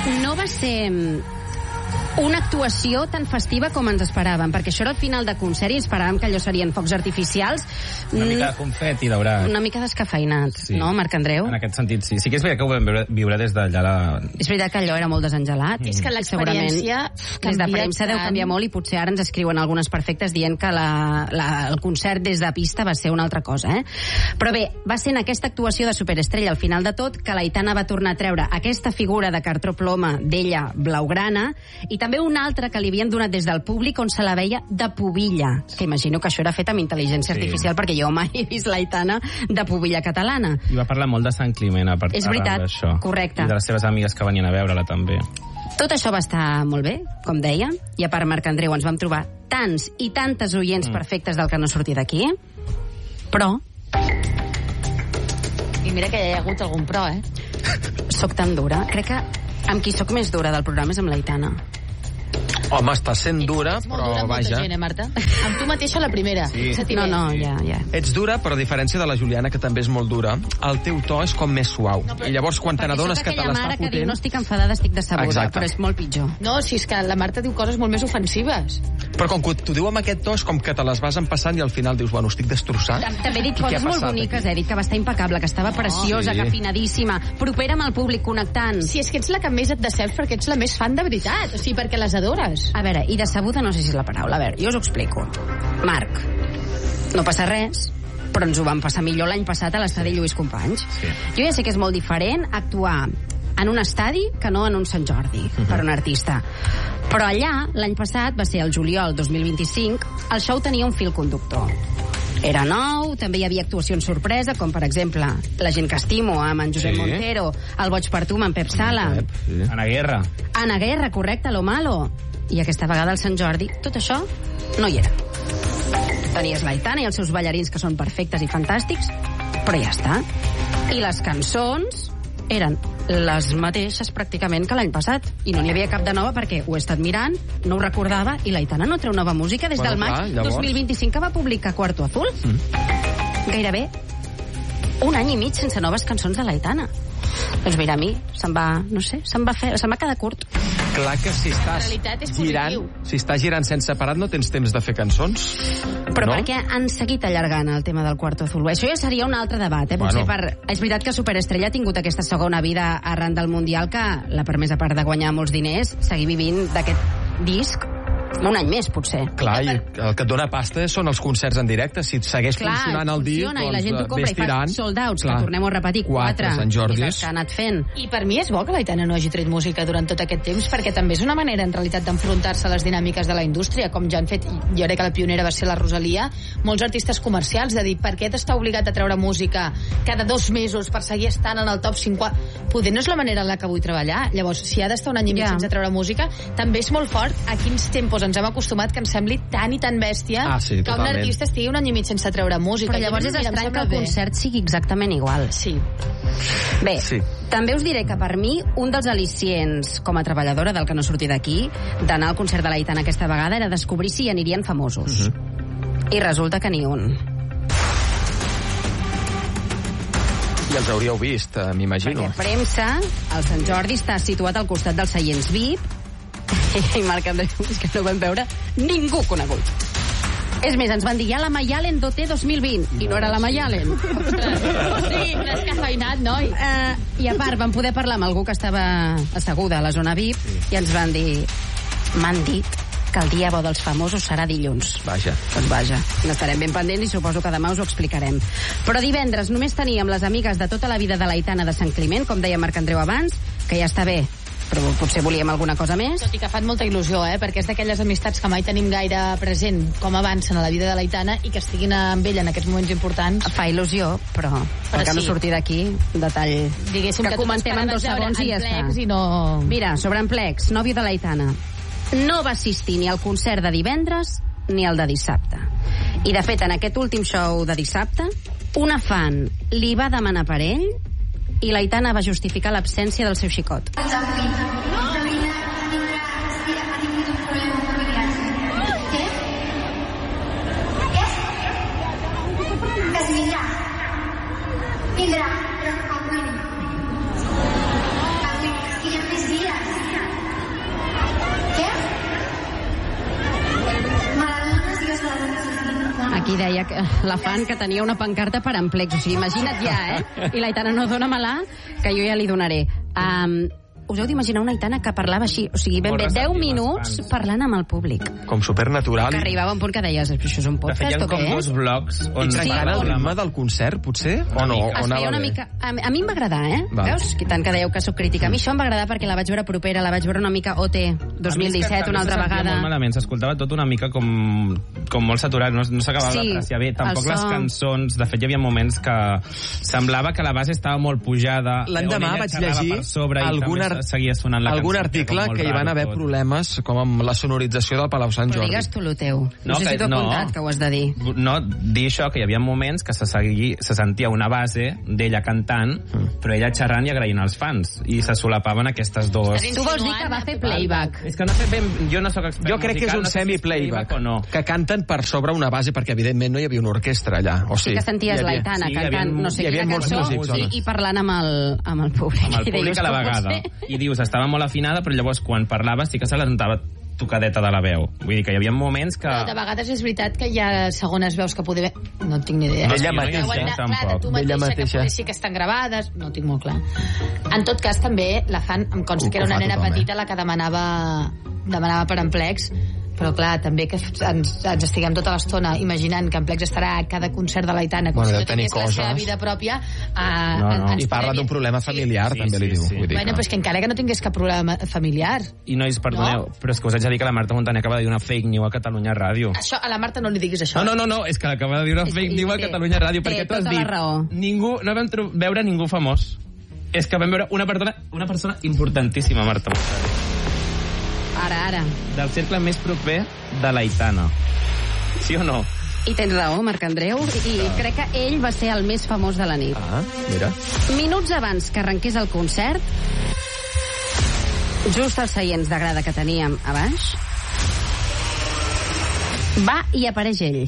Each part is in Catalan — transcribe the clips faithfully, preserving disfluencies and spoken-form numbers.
no va ser una actuació tan festiva com ens esperàvem, perquè això era el final de concert i esperàvem que allò serien focs artificials. Una mica de confeti, daurat. Una mica descafeinat, sí. No, Marc Andreu? En aquest sentit, sí. Sí que és veritat que ho vam viure, viure des d'allà la... És veritat que allò era molt desengelat. Mm. És que l'experiència des de premsa deu canviar molt i potser ara ens escriuen algunes perfectes dient que la, la, el concert des de pista va ser una altra cosa, eh? Però bé, va ser en aquesta actuació de Superestrella al final de tot que l'Aitana va tornar a treure aquesta figura de cartró ploma d'ella blaugrana i també una altra que li havien donat des del públic on se la veia de pubilla, que imagino que això era fet amb intel·ligència sí. artificial perquè jo mai he vist l'Aitana de pubilla catalana. I va parlar molt de Sant Climent a part d'això. Correcte. I de les seves amigues que venien a veure-la també. Tot això va estar molt bé, com deia, i a part Marc Andreu ens vam trobar tants i tantes oients mm. perfectes del que no sortia d'aquí, però... I mira que hi ha hagut algun però, eh? Soc tan dura. Crec que amb qui soc més dura del programa és amb l'Aitana. Home, està sent dura, ets però dura vaja. Gent, eh, Marta? Amb tu mateixa la primera. Sí. No, no, ja, ja. Ets dura, però a diferència de la Juliana, que també és molt dura, el teu to és com més suau. No, però... I llavors, quan te n'adones que te l'està fotent... que diu, no estic enfadada, estic decebuda, exacte. Però és molt pitjor. No, si és que la Marta diu coses molt més ofensives. Però com que t'ho diu amb aquest to, és com que te les vas empassant i al final dius, bueno, estic destrossat. També he dit coses molt boniques, he dit que va estar impecable, que estava preciosa, sí. que afinadíssima, propera amb el públic, connectant. Si és que ets la que més et deceps perquè ets la més fan de veritat, o sigui, perquè les adores. A veure, i decebuda no sé si és la paraula. A veure, jo us ho explico. Marc, no passa res, però ens ho vam passar millor l'any passat a l'estadi Lluís Companys. Sí. Jo ja sé que és molt diferent actuar en un estadi que no en un Sant Jordi, uh-huh. per un artista. Però allà, l'any passat, va ser el juliol dos mil vint-i-cinc, el show tenia un fil conductor. Era nou, també hi havia actuacions sorpresa, com per exemple La gent que estimo, amb en Josep sí. Montero, El boig per tu, amb en Pep Sala. Pep, sí. Ana Guerra. Ana Guerra, correcte, Lo Malo. I aquesta vegada al Sant Jordi, tot això no hi era. Tenies l'Aitana i els seus ballarins, que són perfectes i fantàstics, però ja està. I les cançons eren les mateixes pràcticament que l'any passat, i no n'hi havia cap de nova perquè ho he estat mirant, no ho recordava, i l'Aitana no treu nova música des bueno, del maig clar, llavors... dos mil vint-i-cinc que va publicar Cuarto Azul. Mm. Gairebé un any i mig sense noves cançons de l'Aitana. Doncs mira, a mi se'm va, no sé, se'm va, fer, se'm va quedar curt. Clar que si estàs girant, si estàs girant sense parat no tens temps de fer cançons. Però no? perquè han seguit allargant el tema del Cuarto Azul? Això ja seria un altre debat, eh? Potser bueno. per... És veritat que Superestrella ha tingut aquesta segona vida arran del Mundial, que l'ha permès, a part de guanyar molts diners, seguir vivint d'aquest disc un any més, potser. Clar, i el que et dona pasta són els concerts en directe. Si segueix clar, funcionant el disc, doncs i la gent ho compra ves tirant. I fa sold outs, que tornem a repetir, quatre, Sant Jordis. que ha anat fent. I per mi és bo que l'Aitana no hagi tret música durant tot aquest temps, perquè també és una manera, en realitat, d'enfrontar-se a les dinàmiques de la indústria, com ja han fet, jo crec que la pionera va ser la Rosalia, molts artistes comercials, de dir, per què t'està obligat a treure música cada dos mesos per seguir estant en el top cinquanta? Poder no és la manera en la que vull treballar. Llavors, si ha d'estar un any i mig ja. sense treure música, també és molt fort a quins tempos ens hem acostumat que ens sembli tan i tan bèstia ah, sí, que un artista estigui un any i mig sense treure música. Però llavors és estrany que el concert sigui exactament igual. Sí. Bé, sí. també us diré que per mi un dels al·licients com a treballadora del que no surti d'aquí, d'anar al concert de l'Aitana aquesta vegada, era descobrir si hi anirien famosos. Uh-huh. I resulta que ni un. I els hauríeu vist, eh, m'imagino. Perquè premsa, el Sant Jordi està situat al costat dels seients V I P, i Marc Andreu, és que no vam veure ningú conegut. És més, ens van dir, ja la Mayalen Doté dos mil vint, i no era la Mayalen. Sí, descafeinat, noi. Uh, I a part, vam poder parlar amb algú que estava asseguda a la zona V I P, i ens van dir, m'han dit que el dia bo dels famosos serà dilluns. Vaja. Doncs vaja, n'estarem ben pendents i suposo que demà us ho explicarem. Però divendres només teníem les amigues de tota la vida de l'Aitana de Sant Climent, com deia Marc Andreu abans, que ja està bé, però potser volíem alguna cosa més. Tot i que fan molta il·lusió, eh? Perquè és d'aquelles amistats que mai tenim gaire present com avancen a la vida de l'Aitana i que estiguin amb ella en aquests moments importants. Fa il·lusió, però, però que sí. no sortir d'aquí, detall diguéssim que, que comentem en dos segons i ja està. I no... Mira, sobre en Plex, nòvio de l'Aitana, no va assistir ni al concert de divendres ni al de dissabte. I de fet, en aquest últim show de dissabte, una fan li va demanar per ell i l'Aitana va justificar l'absència del seu xicot. Vindrà, però avui no. Avui, és que hi ha més dies. i deia que la fan que tenia una pancarta per Amplex. O sigui, imagina't ja, eh? I l'Aitana, no, dóna-me-la, que jo ja li donaré. Um, us heu d'imaginar una Aitana que parlava així, o sigui, ben bé deu minuts parlant amb el públic. Com supernatural. Que arribava un punt que deies, això és un podcast o què? De fet, hi ha com dos blocs on... I trencant el ritme del concert, potser? O no? O es feia una mica... A, a mi em va agradar, eh? Va. Veus? Que tant que deieu que sóc crítica. A mi això em va agradar perquè la vaig veure propera, la vaig veure una mica O T dos mil disset, una altra vegada. Molt malament, s'escoltava tot una mica com, com molt saturat, no, no s'acabava sí, d'apreciar bé. Tampoc les cançons, de fet hi havia moments que semblava que la base estava molt pujada. L'endemà vaig llegir per sobre algun, i seguia sonant la algun cançó, article que hi van haver tot. problemes com amb la sonorització del Palau Sant Jordi. Però digues tu lo teu. No, no sé que, si t'ho he no, apuntat, que ho has de dir. No, dir això, que hi havia moments que se, segui, se sentia una base d'ella cantant, mm. però ella xerrant i agraint als fans. I se solapaven aquestes dues... Tu vols dir que va fer playback? És que no sé ben... Jo no soc expert Jo crec musical, que és un no semi-playback, o no. que canten per sobre una base, perquè evidentment no hi havia una orquestra allà. O sí, sí que senties havia... l'Aitana sí, cantant havia, no sé quina cançó músics, i, i parlant amb el, amb el públic. Amb el públic I a la vegada. I dius, estava molt afinada, però llavors quan parlava sí que se la notava tocadeta de la veu. Vull dir que hi havia moments que... Però de vegades és veritat que hi ha segones veus que poder... No tinc ni idea. D'ella no, mateixa. no, Clar, de tu mateixa, mateixa, que sí que estan gravades, no ho tinc molt clar. En tot cas, també, la fan, em consta que era una nena petita la que demanava, demanava per Amplex, però clar, també que ens, ens estiguem tota l'estona imaginant que Amplex estarà a cada concert de l'Aitana com bueno, si no tingués la seva vida pròpia. A, no, no. ens I parla d'un problema familiar, sí, també sí, li diu. sí. Vull dir bueno, que... però és que encara que no tingués cap problema familiar. I nois, perdoneu, no? Però és que us haig de dir que la Marta Montaner acaba de dir una fake news a Catalunya Ràdio. Això, a la Marta no li diguis això. No, no, no, no és que acaba de dir una és fake news a té, Catalunya Ràdio, té perquè tu has tota dit... la raó. Ningú, no vam veure ningú famós. És que vam veure una persona, una persona importantíssima, Marta Montaner. Ara, ara. Del cercle més proper de l'Aitana. Sí o no? I tens raó, Marc Andreu, i crec que ell va ser el més famós de la nit. Ah, mira. Minuts abans que arrenqués el concert, just als seients de grada que teníem a baix, va i apareix ell.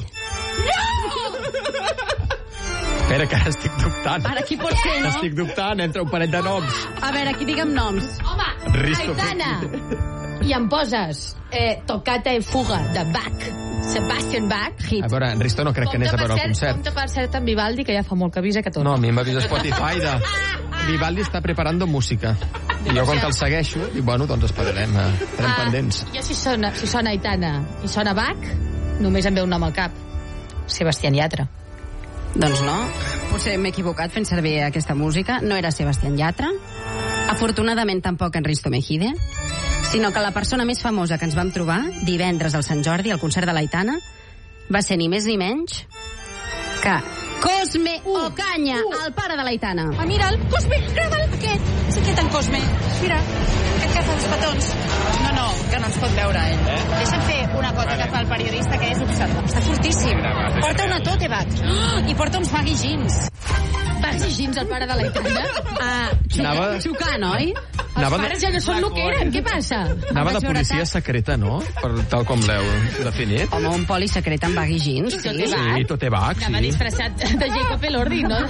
Espera, que ara estic dubtant. Ara qui pot ser, no? Estic dubtant entre un parell de noms. A veure, aquí digue'm noms. Home, Risto Aitana! I em poses eh, Toccata e Fuga de Bach, Sebastian Bach. Hit. A veure, en Risto no crec que anés a veure el concert. Compte per cert en Vivaldi, que ja fa molt que avisa que tot. No, a mi m'avisa Spotify de... Vivaldi està preparando música. I jo, com que el segueixo, i bueno, doncs esperarem. Eh, estarem Ah, pendents. jo si sona, si sona Aitana i sona Bach, només em ve un nom al cap. Sebastián Yatra. Doncs no, potser m'he equivocat fent servir aquesta música. No era Sebastián Yatra, afortunadament tampoc Enristo Mejide, sinó que la persona més famosa que ens vam trobar divendres al Sant Jordi, al concert de l'Aitana, va ser ni més ni menys que Cosme uh, Ocaña, uh. el pare de l'Aitana. Ah, mira'l, Cosme, grava'l, aquest. És aquest en Cosme. Mira, aquest que fa els petons. No, no, que no ens pot veure, ell. Eh? Deixa'm fer una cosa que fa el periodista, que és observar. Està fortíssim. Porta una tote bag. Oh, i porta uns baggy jeans. Baggy jeans, el pare de l'Aitana? Ah, xucant, Anava- xucant, oi? Els Anava de- pares ja no són el que eren, què passa? Anava de vaig veure policia tant. secreta, no? Per tal com l'heu definit. Home, un poli secret amb baggy jeans, I tot sí. és Sí, Bach. tot té bac, Anava sí. disfressat de Jacob Elordi, no?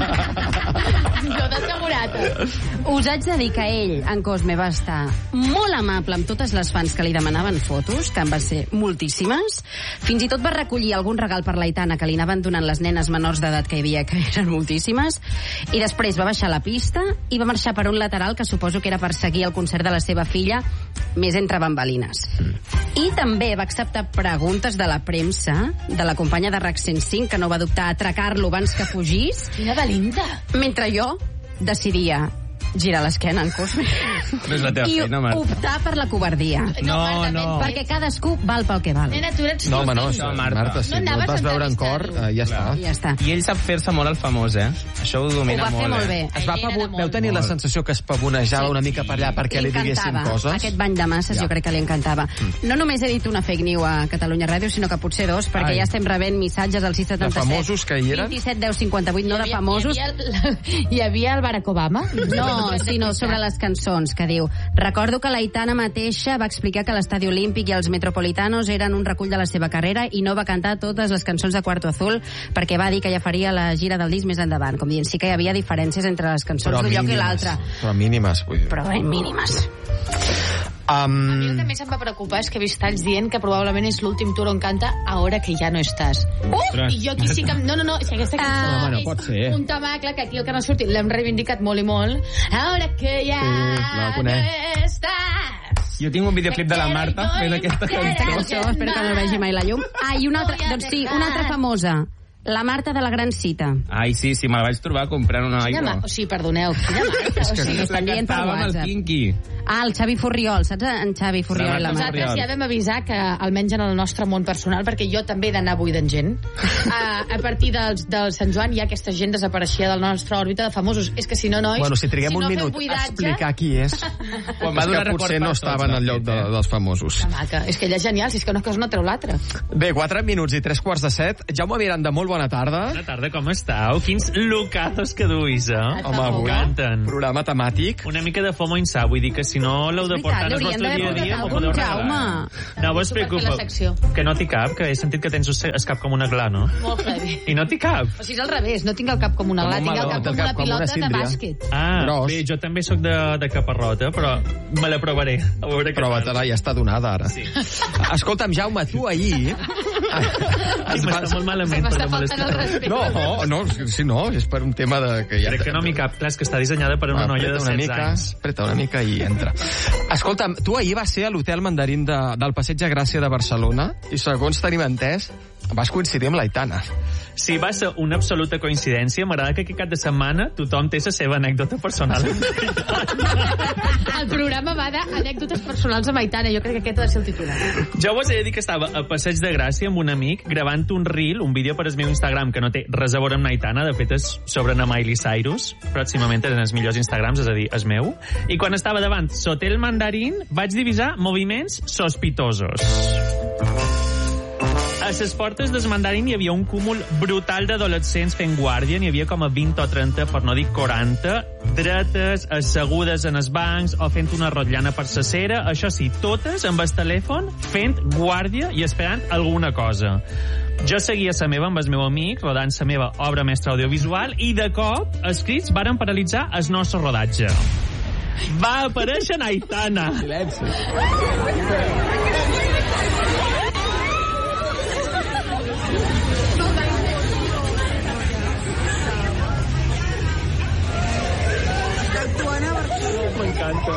No de segurata. Us haig de dir que ell, en Cosme, va estar molt amable amb totes les fans que li demanaven fotos, que en va ser moltíssimes. Fins i tot va recollir algun regal per l'Aitana que li anaven donant les nenes menors d'edat que hi havia, que eren moltíssimes, i després va baixar a la pista i va marxar per un lateral que suposo que era per seguir el concert de la seva filla, més entre bambalines. I també va acceptar preguntes de la premsa, de la companya de RAC cent cinc, que no va dubtar a atracar-lo abans que fugís, Quina delinda. mentre jo decidia girar l'esquena en Cosme No és la teva i feina, Marta. optar per la covardia. No, Marta, no. ben fet. Perquè cadascú val pel que val. Nena, tu ets No, home, no, inocent. No, Marta. Marta, si No no, anaves et vas a veure en cor, entrevistar-lo. eh, ja està. I ja està. I ell sap fer-se molt el famós, eh? Això ho domina Ho va fer molt eh? bé. Es va Ell era pavu... molt, Veu tenir la molt. sensació que es pavonejava Sí. una mica per allà perquè li diguessin encantava. coses? Aquest bany de masses Ja. jo crec que li encantava. No només he dit una fake news a Catalunya Ràdio, sinó que potser dos, perquè Ai. ja estem rebent missatges al sis setanta set. De famosos que hi eren? vint set deu cinquanta vuit, no de famosos. Hi havia, el, hi havia el Barack Obama? No, sinó sobre les cançons, que diu: recordo que l'Aitana mateixa va explicar que l'Estadi Olímpic i els Metropolitanos eren un recull de la seva carrera i no va cantar totes les cançons de Cuarto Azul perquè va dir que ja faria la gira del disc més endavant. Com dient, sí que hi havia diferències entre les cançons d'un lloc i l'altre. Però mínimes, vull dir. Però ben mínimes. Um... A mi el que més em va preocupar és que he vist talls dient que probablement és l'últim tour on canta Ahora que ja no estàs. Uh! I jo aquí sí que... No, no, no, és que aquesta cançó uh, no, és pot ser. un temacle que aquí el que no ha sortit l'hem reivindicat molt i molt. Ahora que ja sí, no estàs. Jo tinc un videoclip de la Marta fent aquesta cançó. Espero que no vegi mai la llum. Ah, i una altra, doncs sí, una altra famosa. La Marta de la Gran Cita. Ai, sí, sí, me la vaig trobar comprant una Quina aigua. ma... O sigui, perdoneu, quina Marta? O sigui, estan dient per Cantava amb el WhatsApp. Kinky. Ah, el Xavi Furriol, saps en Xavi Furriol i la Marta? Nosaltres ja vam avisar que, almenys en el nostre món personal, perquè jo també he d'anar buidant gent, a, a partir dels, del Sant Joan ja aquesta gent desapareixia de la nostra òrbita de famosos. És que si no, nois... Bueno, si triguem si no un minut buidatge... a explicar qui és, Quan va és donar que potser no estava en el lloc de, dels famosos. Que maca. És que ella és genial, si és que una cosa no treu l'altra. Bé, quatre minuts i tres quarts de set. Jaume Miranda, molt bona tarda. Bona tarda, com estàu? Quins locazos que duis, eh? Home, avui, canten. Programa temàtic. Una mica de FOMO insà, vull dir que si no l'heu de portar en el vostre dia a dia, m'ho podeu regalar. No vos preocupa, que no t'hi cap, que he sentit que tens el cap com una gla, no? Molt heavy. I no t'hi cap? O sigui, és al revés, no tinc el cap com una gla, tinc el cap com una pilota de bàsquet. Ah, Gros. bé, jo també sóc de, de caparrota, però me la provaré. A veure què Prova-te-la, ja està donada, ara. Sí. Escolta'm, Jaume, tu ahir... Sí, m'està molt malament per la molestar. No, no, si no, és per un tema de... Que ja Crec que no m'hi cap. Clar, és que està dissenyada per una Va, noia de apreta una setze mica, anys. Apreta una mica i entra. Escolta'm, tu ahir vas ser a l'Hotel Mandarín de, del Passeig de Gràcia de Barcelona i segons tenim entès, vas coincidir amb l'Aitana. Sí, va ser una absoluta coincidència. M'agrada que aquest cap de setmana tothom té la seva anècdota personal. El programa va d'anècdotes personals amb Aitana. Jo crec que aquest ha de ser el titular. Jo vos he de dir que estava a Passeig de Gràcia amb un amic gravant un reel, un vídeo per al meu Instagram que no té res a veure amb l'Aitana, de fet és sobre na Miley Cyrus, pròximament en els millors Instagrams, és a dir, és meu. I quan estava davant l'Hotel Mandarín vaig divisar moviments sospitosos. A les portes del Mandarín hi havia un cúmul brutal d'adolescents fent guàrdia, n'hi havia com a vint o trenta, per no dir quaranta, dretes, assegudes en els bancs o fent una rotllana per la cera, això sí, totes amb el telèfon fent guàrdia i esperant alguna cosa. Jo seguia la meva amb el meu amic, rodant la meva obra mestra audiovisual, i de cop els crits varen paralitzar el nostre rodatge. Va aparèixer Aitana. Silenci. M'encanta.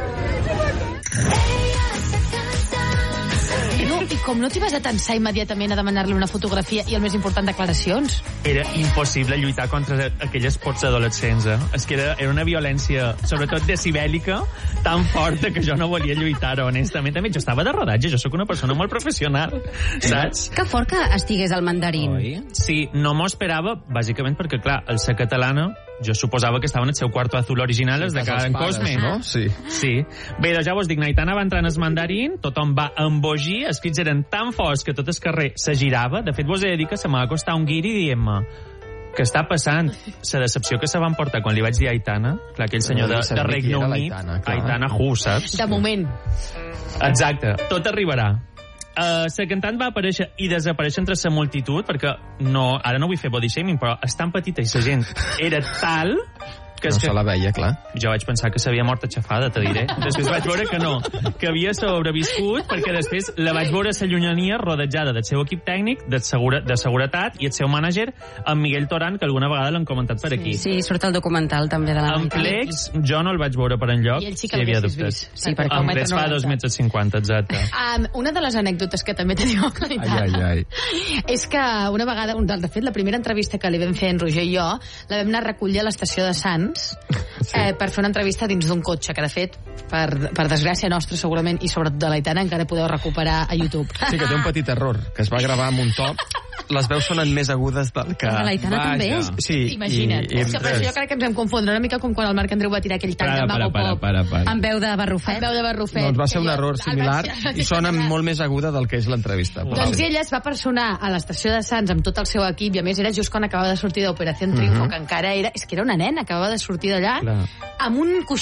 No, i com no t'hi vas atensar immediatament a demanar-li una fotografia i, el més important, declaracions? Era impossible lluitar contra aquelles pots adolescents, eh? És que era, era una violència, sobretot decibèlica, tan forta que jo no volia lluitar, honestament. També jo estava de rodatge, jo sóc una persona molt professional, saps? Que fort que estigués al Mandarín. Oi? Sí, no m'ho esperava, bàsicament perquè, clar, el ser catalana, jo suposava que estava en el seu quarto azul original, els de cada en Cosme. No? Sí. Sí. Bé, doncs ja vos dic, Aitana va entrar en el Mandarín, tothom va embogir, els crits eren tan forts que tot el carrer se girava. De fet, vos he de dir que se m'ha costat un guiri dient-me què està passant? La decepció que se van portar quan li vaig dir a Aitana, clar, aquell senyor de, de Regne Unit, Aitana Hu, saps? De moment. Exacte, tot arribarà. Uh, la cantant va aparèixer i desaparèixer entre la multitud, perquè no, ara no vull fer body shaming, però és tan petita i la gent era tal que... No que se la veia, clar. jo vaig pensar que s'havia mort aixafada, te diré. Després vaig veure que no, que havia sobreviscut, perquè després la vaig veure a la llunyania rodejada del seu equip tècnic, de, segura, de seguretat, i el seu mànager, en Miguel Torán, que alguna vegada l'han comentat per aquí. Sí, surt el documental també de la En plecs, jo no el vaig veure per enlloc, I ell sí que si hi havia l'haguessis dubtes. vist. Sí, perquè En un metre plecs fa dos noranta. metres cinquanta, exacte. Um, una de les anècdotes que també tenim amb l'Aitana Ai, ai, ai. és que una vegada, de fet, la primera entrevista que li vam fer en Roger i jo, la vam anar a recollir a l'estació de Sants, sí. eh, per fer una entrevista dins d'un cotxe, que de fet, per, per desgràcia nostra segurament, i sobretot de l'Aitana, encara podeu recuperar a YouTube. Sí, que té un petit error, que es va gravar amb un to. Les veus sonen més agudes del que... Però l'Aitana també és. Sí, Imagina't. I, i, és que per això jo crec que ens vam confondre una mica com quan el Marc Andreu va tirar aquell tall de Para, Mago para, Pop. para, para. Amb veu de barrufet. Amb veu de barrufet. doncs va ser un Que jo- error el similar vaig- i sona molt més aguda del que és l'entrevista. Doncs ella es va personar a l'estació de Sants amb tot el seu equip, i a més era just quan acabava de sortir d'Operació Triunfo, Mhm. que encara era... És que era una nena, acabava de sortir d'allà, Clar. amb un coixí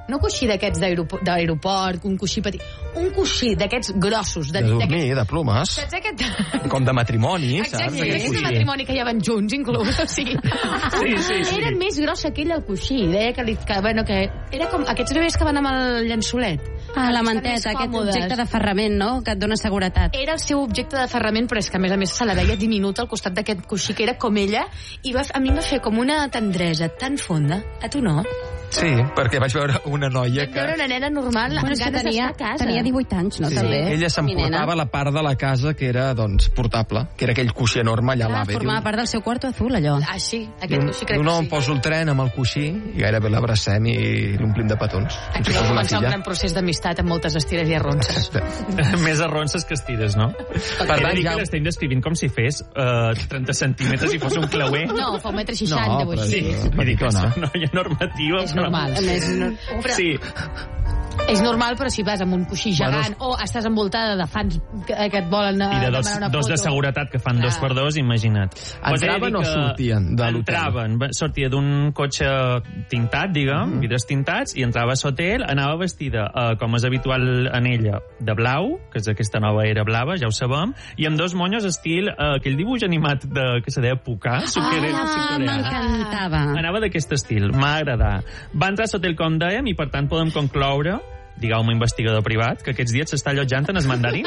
no coixí d'aquests d'aeroport, d'aeroport, un coixí petit, un coixí d'aquests grossos. De, de dormir, de plomes. Saps aquest... Com de matrimoni, Exacte, saps? d'aquests de matrimoni que ja van junts, inclús. O sigui, Sí, sí, sí. era més grossa aquell el coixí. Deia que, li, que, bueno, que era com aquests bebès que van amb el llençolet. Ah, la Estan manteta, més aquest còmodes. objecte de ferrament, no?, que et dona seguretat. Era el seu objecte de ferrament, però és que a més a més se la veia diminuta al costat d'aquest coixí que era com ella, i va, a mi em va fer com una tendresa tan fonda. A tu no? Sí, perquè vaig veure una noia que... Era una nena normal amb Bueno, és que ganes tenia, d'estar a casa. tenia divuit anys, no, Sí, també? ella s'emportava la part de la casa que era, doncs, portable, que era aquell coixí enorme allà a Ah, l'ave. formava part del seu quarto azul, allò. Ah, sí, aquest coixí crec Diu, no, que em sí. poso el tren amb el coixí i gairebé l'abracem i l'omplim de petons. Com Aquí si va fos una començar un filla. gran procés d'amistat amb moltes estires i arronses. Més arronses que estires, no? Per tant, He de dir ja- que l'estem descrivint com si fes uh, trenta centímetres i fos un clauer. No, fa un metre seixanta, No, vull però dir. Sí, és vull dir que és petitona. una noia normativa. És però- normal. A més, no... Però, Sí, és normal, però si vas amb un coixí Bueno, gegant o estàs envoltada de fans que, que et volen i de dos, demanar una dos de foto. seguretat que fan Clar. dos per dos, imagina't. Pues he de dir Entraven o que sortien de l'hotel? Entraven, va- sortia d'un cotxe tintat, diguem, mm. vidres tintats, i entrava a l'hotel, anava vestida, eh, com és habitual en ella, de blau, que és aquesta nova era blava, ja ho sabem, i amb dos monyos estil, eh, aquell dibuix animat de, que se deia Pucà, Ah, m'encantava. Anava d'aquest estil, m'ha agradat. Va entrar a l'hotel, com dèiem, i per tant podem concloure, digueu-me investigador privat, que aquests dies s'està allotjant en el mandarín.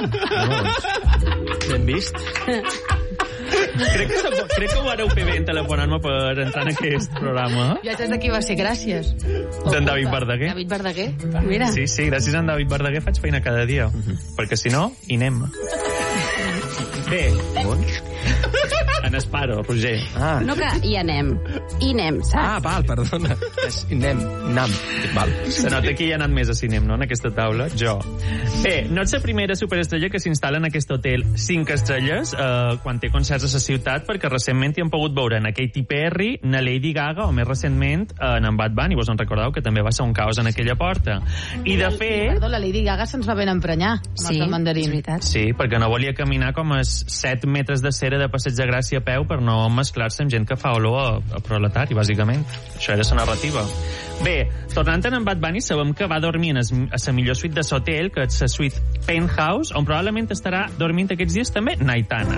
Ben vist? crec, que, se- crec que ho vareu fer bé en telefonant-me per entrar en aquest programa. Ja saps de qui va ser, gràcies. D'en David Verdaguer. David Verdaguer? Mira. Sí, sí, gràcies a en David Verdaguer faig feina cada dia, perquè si no, hi anem. Bé, On? en Esparo, Roger. Ah, No que hi anem. Hi anem, ah saps? val, perdona. És Inem, Nam. Val. Se nota que hi ha anat més a cinem, no?, en aquesta taula. Jo. Bé, no ets la primera superestrella que s'instal·la en aquest hotel cinc estrelles eh, quan té concerts a la ciutat, perquè recentment hi han pogut veure en Katy Perry, na Lady Gaga, o més recentment en en Bad Bunny. Vos en recordeu que també va ser un caos en aquella porta. I de fet... Perdó, la Lady Gaga se'ns va ben emprenyar amb Sí, el mandarín. és veritat. Sí, perquè no volia caminar com els set metres de cera de Passeig de Gràcia a peu per no mesclar-se amb gent que fa olor a, a proletari, bàsicament. Això era la narrativa. Bé, tornant en Bad Bunny, sabem que va dormir en es, a la millor suite de l'hotel, que és la suite Penthouse, on probablement estarà dormint aquests dies també Naitana.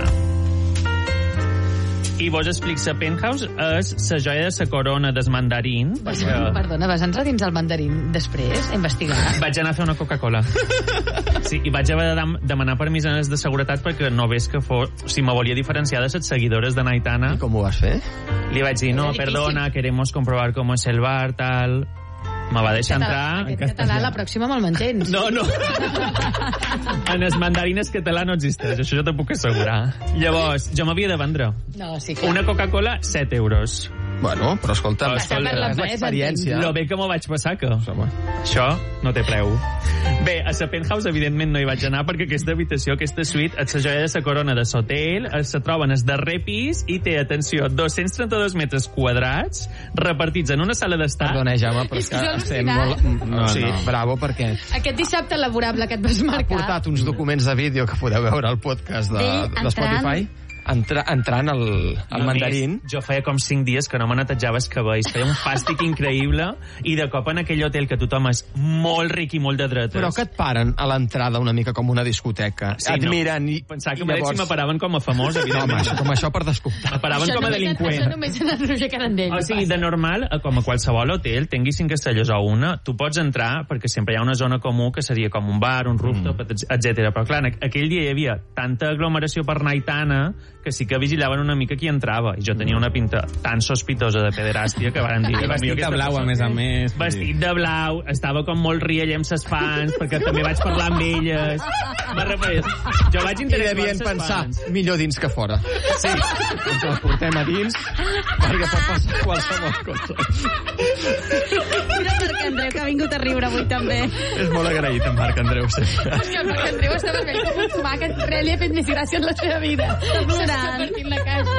I vos explico, la Penthouse és la joia de la corona des mandarín. Vas, perquè- Perdona, vas entrar dins el mandarín després a investigar? Vaig anar a fer una Coca-Cola. Sí, i vaig haver de dem- demanar permís a les de seguretat perquè no ves que fos... O sigui, me volia diferenciar de les seguidores de Naitana. I com ho vas fer? Li vaig dir, no, perdona, queremos comprobar cómo es el bar, tal... Me va deixar entrar... Aquest català, la pròxima me'l mantens. No, no. En els mandarines català no existeix, això jo t'ho puc assegurar. Llavors, jo m'havia de vendre. No, sí, clar. Una Coca-Cola, set euros. Bueno, però escolta, Està per l'empresa, és l'experiència. Lo bé que m'ho vaig passar, que... Home. Això no té preu. Bé, a la Penthouse, evidentment, no hi vaig anar perquè aquesta habitació, aquesta suite, és la joia de la corona de l'hotel, se troba en el darrer pis i té, atenció, dos-cents trenta-dos metres quadrats repartits en una sala d'estar. Perdona, Jaume, però És és que que és estem al·lucinant. molt... No, Sí. no, bravo, perquè Aquest dissabte laborable que et vas ha marcar... portat uns documents de vídeo que podeu veure al podcast de, D'ell de Spotify. Entra, entrant al, al A mandarín. més, jo feia com cinc dies que no me netejava els cabells. Feia un fàstic increïble i de cop en aquell hotel que tothom és molt ric i molt de dretes. Però que et paren a l'entrada una mica com una discoteca. Sí, et no. miren i... Pensava que i llavors... si me paraven com a famós, No, home, evidentment. això, com això per descomptar. Me paraven Això com a només- delinqüent. Això només en el Roger Carandell. O sigui, de normal, eh, com a qualsevol hotel, tingui cinc estrelles o una, tu pots entrar perquè sempre hi ha una zona comú que seria com un bar, un rooftop, mm. etcètera. Però clar, en aquell dia hi havia tanta aglomeració per Naitana que sí que vigilaven una mica qui entrava. I jo tenia una pinta tan sospitosa de pederàstia que van dir... I vestit de blau, a més a més. Vestit de blau, estava com molt riell amb ses fans, perquè també vaig parlar amb elles. Me refereix. Jo vaig I interactuar devien amb ses pensar, fans. millor dins que fora. Sí. Ens el portem a dins, perquè pot passar qualsevol cosa. Mira Marc Andreu, que ha vingut a riure avui també. És molt agraït, en Marc Andreu, sempre. És que el Marc Andreu està vermell com un tomàquet. Res li ha fet més gràcia en la seva vida. Tornarà. tant. Partint la casa.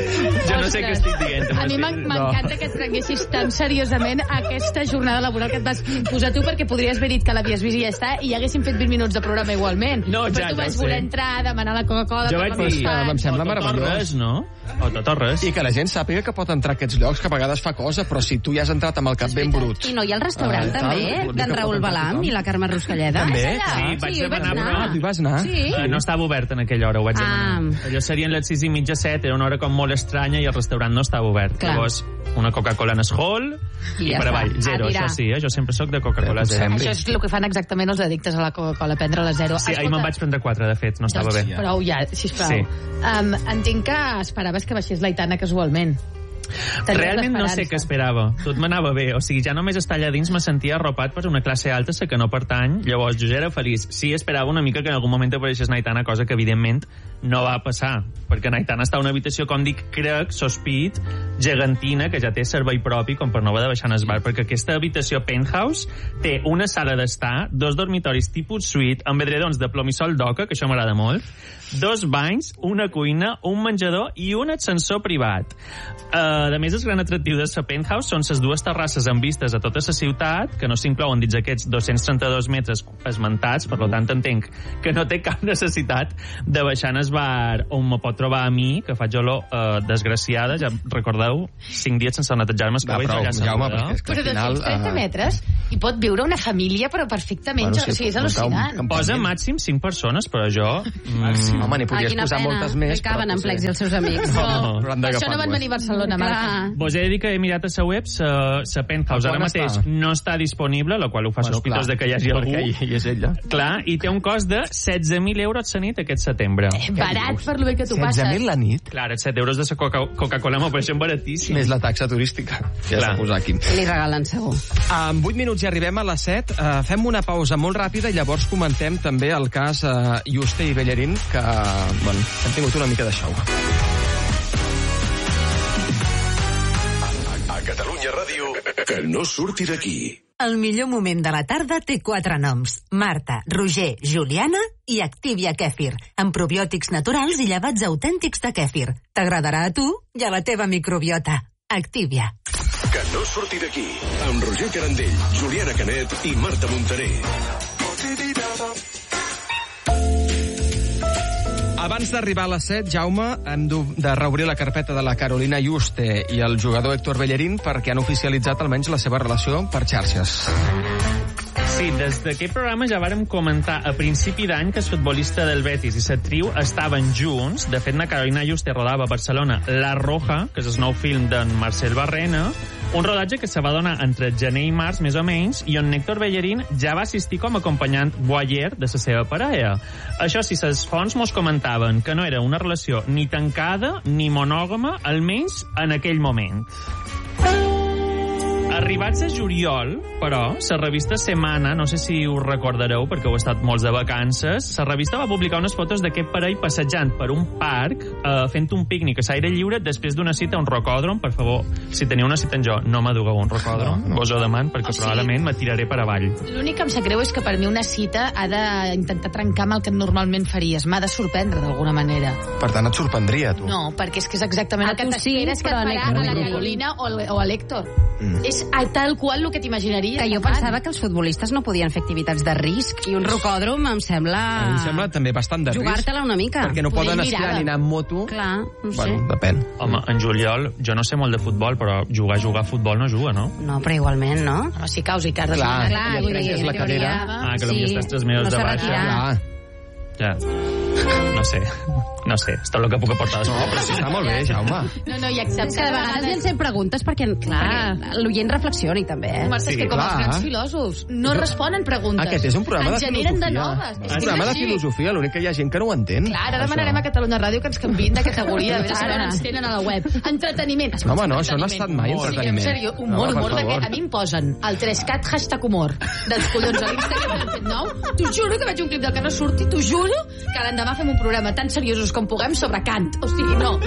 Jo no sé què estic dient. A mi m'en- m'encanta que et prenguessis tan seriosament aquesta jornada laboral que et vas posar tu, perquè podries haver dit que l'havies vist i ja està, i haguéssim fet vint minuts de programa igualment. No, ja, Però tu ja vas ho sé. voler entrar, demanar la Coca-Cola... Jo per vaig la dir... fan. em sembla o tot o meravellós. res, no? O tot o res. I que la gent sàpiga que pot entrar a aquests llocs, que a vegades fa cosa, però si tu ja has entrat amb el cap ben brut... I no hi ha el restaurant, Ah, també, tal, vol dir d'en que Raül pot entrar Balam tothom. i la Carme Ruscalleda. També? És allà? Sí, vaig jo hi demanar, anar. Ah, tu hi vas anar? Sí. Uh, no estava obert en aquella hora, ho vaig Ah. demanar. Allò serien les sis i mitja, set, era una hora com molt estranya i el restaurant no estava obert. Clar. Llavors, una Coca-Cola en el hall i, I ja per està. avall, zero, A tirar. això sí, eh? Jo sempre sóc de Coca-Cola Eh, zero. potser. Això és el que fan exactament els addictes a la Coca-Cola, prendre la zero. Sí, ahir me'n vaig prendre quatre, de fet, no estava doncs, bé. Prou ja, sisplau. Sí. Um, entenc que esperaves que baixés l'Aitana casualment. Tenies Realment no sé l'esperança. què esperava. Tot m'anava bé. O sigui, ja només estar allà dins me sentia arropat per una classe alta, sé que no pertany. Llavors, jo ja era feliç. Sí, esperava una mica que en algun moment apareixés Naitana, cosa que, evidentment, no va passar. Perquè Naitana està a una habitació, com dic, crec, sospit, gegantina, que ja té servei propi, com per no haver de baixar en el bar. Perquè aquesta habitació penthouse té una sala d'estar, dos dormitoris tipus suite, amb edredons de plomissol d'oca, que això m'agrada molt, dos banys, una cuina, un menjador i un ascensor privat. Uh, a més, el gran atractiu de la penthouse són les dues terrasses amb vistes a tota la ciutat, que no s'inclouen dins aquests dos-cents trenta-dos metres esmentats, per tant entenc que no té cap necessitat de baixar en el bar on me pot trobar a mi, que faig olor uh, desgraciada, ja recordeu, cinc dies sense netejar-me els Va, cabells prou, allà Jaume, asseguda. perquè és que Però al de final... trenta eh, metres hi pot viure una família, però perfectament. Bueno, o sigui, és muntar un al·lucinant. campament. Posa màxim cinc persones, però jo... Mm, Home, n'hi Ah, podries quina posar pena. moltes més, No hi caben però en potser- Plex i els seus amics. No. Però han Per això d'agafar no van dues. venir a Barcelona, Marta. Clar. Vos he de dir que he mirat a la web, la, la penthouse A ara quant mateix està? no està disponible, la qual ho fa Bueno, sospitós clar, de que hi hagi algú. perquè hi, hi és ella. Clar, i té un cost de setze mil euros la nit aquest setembre. Eh, Barat per lo bé que tu passes. setze mil la nit? Clar, els set euros de la Coca- Coca-Cola m'apareixen baratíssims. Més la taxa turística. Ja Clar. s'ha posat aquí. Li regalen segur. En vuit minuts ja arribem a les set. Uh, fem una pausa molt ràpida i llavors comentem també el cas uh, Juste i Bellerín, que bueno, hem tingut una mica de show. A Catalunya Ràdio, que no surti d'aquí. El millor moment de la tarda té quatre noms. Marta, Roger, Juliana i Activia Kèfir, amb probiòtics naturals i llevats autèntics de kèfir. T'agradarà a tu i a la teva microbiota. Activia. Que no surti d'aquí. Amb Roger Carandell, Juliana Canet i Marta Montaner. Abans d'arribar a les set, Jaume, hem de de reobrir la carpeta de la Carolina Juste i el jugador Héctor Bellerín perquè han oficialitzat almenys la seva relació per xarxes. Sí, des d'aquest programa ja vàrem comentar a principi d'any que el futbolista del Betis i l'actriu estaven junts. De fet, la Carolina Juste rodava a Barcelona La Roja, que és el nou film d'en Marcel Barrena, un rodatge que se va donar entre gener i març, més o menys, i on Héctor Bellerín ja va assistir com a acompanyant voyeur de la seva parella. Això sí, les fonts mos comentaven que no era una relació ni tancada ni monògama, almenys en aquell moment. Arribats a juliol, però, la revista Semana, no sé si us recordareu perquè heu estat molts de vacances, la revista va publicar unes fotos d'aquest parell passejant per un parc, eh, fent un pícnic a l'aire lliure després d'una cita a un rocòdrom. Per favor, si teniu una cita amb jo, no m'adugueu a un rocòdrom, No, no. vos ho deman, perquè O sigui- probablement me tiraré per avall. L'únic que em sap greu és que per mi una cita ha d'intentar trencar amb el que normalment faries. M'ha de sorprendre d'alguna manera. Per tant, et sorprendria, tu. No, perquè és que és exactament A el que tu t'esperes sí, que et però farà en a la Héctor Carolina o, al- o a l'Héctor. Mm. És a tal qual el que t'imaginaries. Que jo que fan. pensava que els futbolistes no podien fer activitats de risc i un rocòdrom em sembla... A mi em sembla també bastant de risc. Jugar-te-la una mica. Perquè no Poder poden mirar. esquiar ni anar amb moto. Clar, no sé. Bueno, depèn. Home, en juliol, jo no sé molt de futbol, però jugar, jugar a futbol no juga, no? No, però igualment, no? Home, si caus i cardes... Clar, una- i et vull dir, trenques la en teoria, cadera. Ah, que potser estàs tres mesos no de s'ha baixa. retirat. Clar. Ja. No sé. No sé. És tot el que puc aportar. No, però sí, està molt bé, Jaume. No, no, i És accepta que de vegades li en fem preguntes perquè, Clar. perquè l'oient reflexioni també, eh? Marta, és Sí, que com clar. els grans filòsofs no Jo- responen preguntes. Aquest és un programa en de generen filosofia. de noves. És És un que és programa de així. filosofia, l'únic que hi ha gent que no ho entén. Clar, ara Això. demanarem a Catalunya Ràdio que ens canviïn de categoria, a veure si Ara. ara ens tenen a la web. Entreteniment. No, home, no, això no ha estat mai Sí, entreteniment. en sèrio, humor, No, per humor, perquè favor. a mi em posen el tres cat hashtag humor dels collons a l'Instagram que han fet nou. T'ho juro que veig un clip del que no surti, t'ho juro que l'endemà fem un programa tan seriosos com puguem sobre Kant. O sigui, no.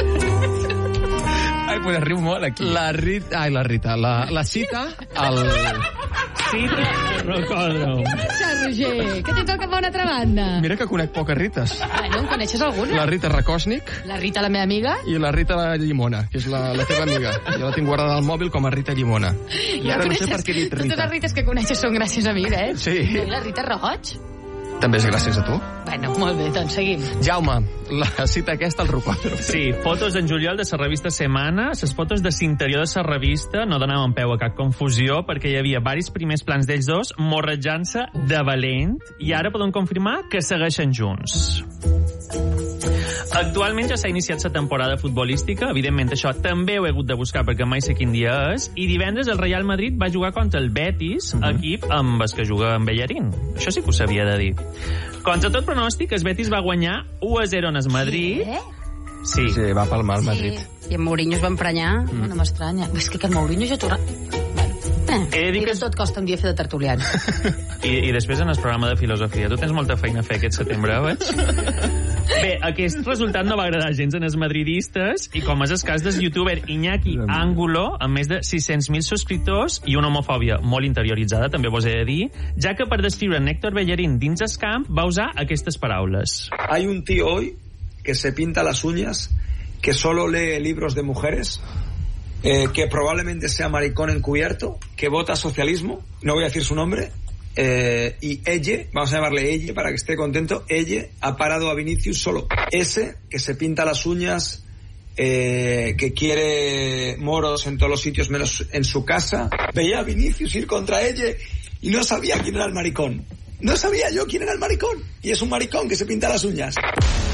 Ai, pues riu molt aquí. La Rita... Ai, la Rita. La, la cita al... Sí, Rocòdrom. Passa, Roger, que tens al cap a una altra banda. Mira que conec poques Rites. Bueno, en coneixes alguna? La Rita Rakosnik La Rita, la meva amiga. i la Rita la Llimona, que és la, la teva amiga. Jo la tinc guardada al mòbil com a Rita Llimona. I ara no sé per què he dit Totes Rita. les Rites que coneixes són gràcies a mi, eh? Sí. I la Rita Roig? També és gràcies a tu. Bueno, molt bé, doncs seguim. Jaume, la cita aquesta al Rocòdrom. Sí, fotos en juliol de la revista Semana. Les fotos de l'interior de la revista no donaven peu a cap confusió perquè hi havia varis primers plans d'ells dos morrejant-se de valent i ara podem confirmar que segueixen junts. Actualment ja s'ha iniciat la temporada futbolística, evidentment això també ho he hagut de buscar perquè mai sé quin dia és, i divendres el Real Madrid va jugar contra el Betis, uh -huh. equip amb el que juga en Bellerín. Això sí que ho sabia de dir. Contra tot pronòstic, el Betis va guanyar u a zero en el Madrid. Eh? Sí. Sí, va palmar el Madrid. I en Mourinho es va emprenyar. Mm. No m'estranya. És que aquest Mourinho ja torna... He de dir I que... de tot costa un dia fer de tertulians. I, I després en el programa de filosofia. Tu tens molta feina a fer aquest setembre, veig? Bé, aquest resultat no va agradar gens en els madridistes i com és el cas del youtuber Iñaki Angulo, amb més de sis-cents mil subscriptors i una homofòbia molt interioritzada, també vos he de dir, ja que per descriure en Héctor Bellerín dins el camp va usar aquestes paraules. Hay un tío hoy que se pinta las uñas, que solo lee libros de mujeres, eh, que probablemente sea maricón encubierto, que vota socialismo, no voy a decir su nombre, eh, y ella, vamos a llamarle ella para que esté contento, ella ha parado a Vinicius solo. Ese que se pinta las uñas, eh, que quiere moros en todos los sitios menos en su casa, veía a Vinicius ir contra ella y no sabía quién era el maricón. No sabía yo quién era el maricón. Y es un maricón que se pinta las uñas.